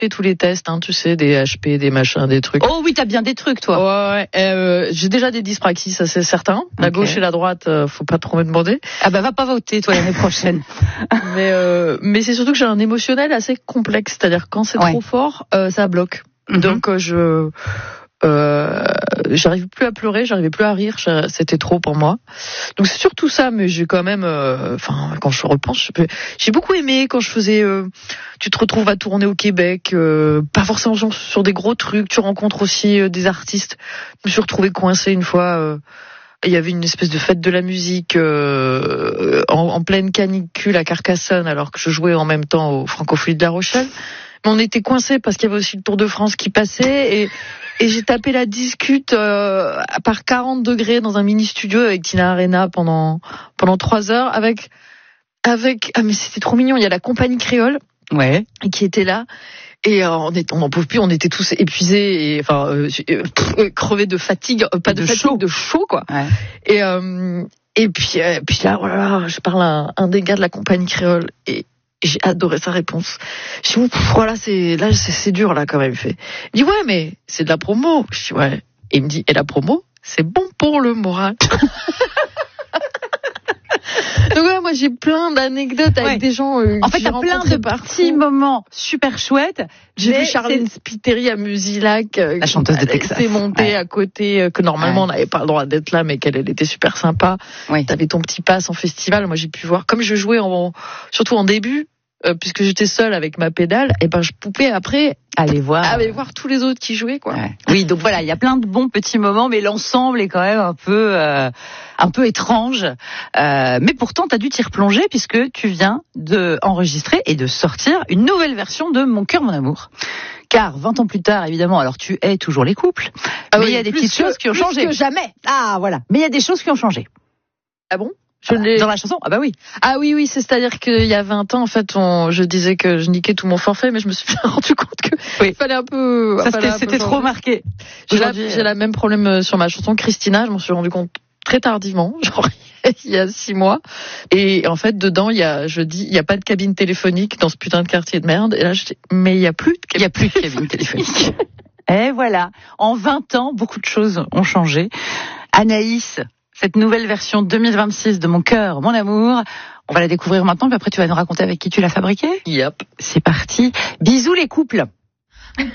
fait tous les tests, hein, tu sais, des HP, des machins, des trucs. Oh oui, t'as bien des trucs, toi. Ouais, j'ai déjà des dyspraxies, ça c'est certain. La gauche et la droite, faut pas trop me demander. Ah bah va pas voter, toi, l'année prochaine. Mais c'est surtout que j'ai un émotionnel assez complexe, c'est-à-dire quand c'est trop fort, ça bloque. Donc j'arrivais plus à pleurer, j'arrivais plus à rire, c'était trop pour moi. Donc c'est surtout ça, mais j'ai quand même, quand je repense, j'ai beaucoup aimé quand je faisais. Tu te retrouves à tourner au Québec, pas forcément sur des gros trucs. Tu rencontres aussi des artistes. Je me suis retrouvée coincée une fois. Il y avait une espèce de fête de la musique en pleine canicule à Carcassonne, alors que je jouais en même temps au Francophonie de La Rochelle. Mais on était coincés parce qu'il y avait aussi le Tour de France qui passait et j'ai tapé la discute par 40 degrés dans un mini studio avec Tina Arena pendant 3 heures avec mais c'était trop mignon. Il y a la compagnie créole qui était là. Et on n'en pouvait plus, on était tous épuisés et crevés de fatigue, pas de fatigue, de chaud quoi. Ouais. Et puis là, voilà, je parle à un des gars de la compagnie créole et j'ai adoré sa réponse. Je dis voilà, c'est dur là quand même. Il me dit ouais, mais c'est de la promo. Je dis ouais. Et il me dit et la promo, c'est bon pour le moral. Donc ouais, moi j'ai plein d'anecdotes avec des gens. En fait, t'as plein de petits moments super chouettes. J'ai vu Charlène Spiteri à Musilac, la chanteuse de Texas, s'est montée à côté, que normalement on n'avait pas le droit d'être là, mais qu'elle était super sympa. T'avais ton petit pass en festival. Moi j'ai pu voir, comme je jouais surtout en début, puisque j'étais seule avec ma pédale, et je pouvais après aller voir tous les autres qui jouaient quoi. Ouais. Oui, donc voilà, il y a plein de bons petits moments, mais l'ensemble est quand même un peu étrange. Mais pourtant, t'as dû t'y replonger puisque tu viens de enregistrer et de sortir une nouvelle version de Mon cœur, mon amour. Car 20 ans plus tard, évidemment, alors tu hais toujours les couples, mais il y a des petites choses qui ont changé. Plus que jamais. Ah voilà, mais il y a des choses qui ont changé. Ah bon? Dans la chanson? Ah bah oui. Ah oui, c'est-à-dire qu'il y a 20 ans, en fait, je disais que je niquais tout mon forfait, mais je me suis bien rendu compte que il fallait un peu... C'était trop marqué. J'ai la même problème sur ma chanson Christina, je m'en suis rendu compte très tardivement, genre il y a 6 mois. Et en fait, dedans, il y a pas de cabine téléphonique dans ce putain de quartier de merde. Et là, je dis, mais il y a plus de cabine téléphonique. Et voilà. En 20 ans, beaucoup de choses ont changé. Anaïs, cette nouvelle version 2026 de Mon cœur, mon amour, on va la découvrir maintenant, puis après tu vas nous raconter avec qui tu l'as fabriquée. Yep. C'est parti. Bisous les couples.